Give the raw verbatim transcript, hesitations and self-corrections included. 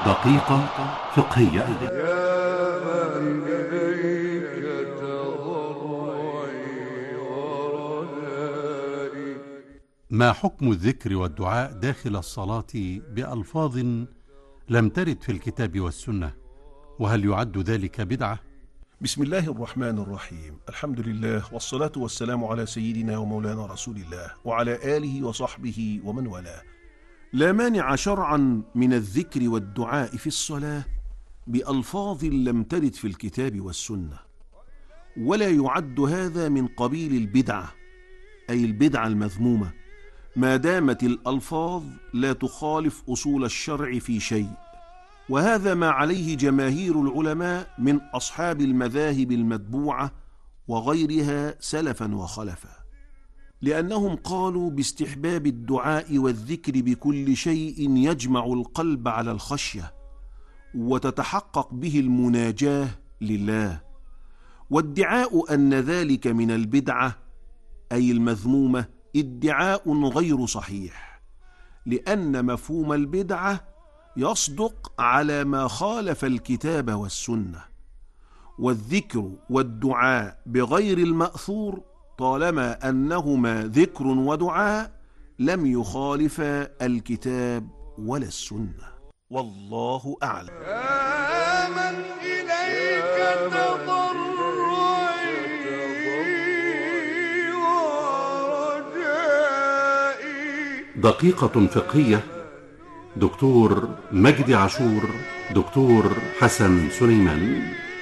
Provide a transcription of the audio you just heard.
دقيقة فقهية. يا من إليك تضرعي ورجائي. ما حكم الذكر والدعاء داخل الصلاة بألفاظ لم ترد في الكتاب والسنة، وهل يعد ذلك بدعة؟ بسم الله الرحمن الرحيم. الحمد لله والصلاة والسلام على سيدنا ومولانا رسول الله وعلى آله وصحبه ومن والاه. لا مانع شرعا من الذكر والدعاء في الصلاة بألفاظ لم ترد في الكتاب والسنة، ولا يعد هذا من قبيل البدعة، أي البدعة المذمومة، ما دامت الألفاظ لا تخالف أصول الشرع في شيء. وهذا ما عليه جماهير العلماء من أصحاب المذاهب المتبوعة وغيرها سلفا وخلفا، لأنهم قالوا باستحباب الدعاء والذكر بكل شيء يجمع القلب على الخشية وتتحقق به المناجاة لله. وادعاء أن ذلك من البدعة أي المذمومة ادعاء غير صحيح، لأن مفهوم البدعة يصدق على ما خالف الكتاب والسنة. والذكر والدعاء بغير المأثور طالما أنهما ذكر ودعاء لم يخالفا الكتاب ولا السنة، والله أعلم. يا من إليك تضرعي ورجائي. دقيقة فقهية. دكتور مجدي عاشور، دكتور حسن سليمان.